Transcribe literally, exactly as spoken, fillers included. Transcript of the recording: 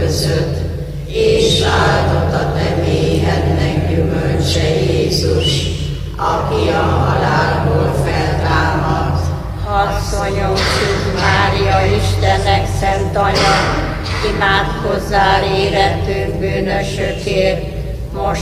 között, és áldott a te méhednek gyümölcse Jézus, aki a halálból feltámadt. Asszonyom, Szűz Mária, Istennek szent anya, imádkozzál érettünk bűnösökért, most